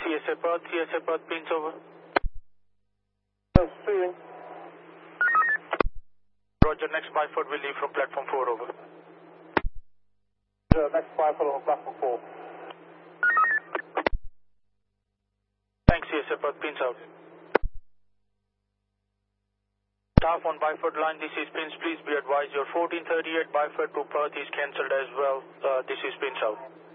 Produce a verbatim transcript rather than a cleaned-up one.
C S A Perth, C S A Perth, Pins over. Yes, see you. Roger, next Byford will leave from platform four over. Uh, next five on platform four. Thanks, C S A Perth, Pins out. Staff on Byford line, this is Pins. Please be advised your fourteen thirty-eight Byford to Perth is cancelled as well. Uh, this is Pins out.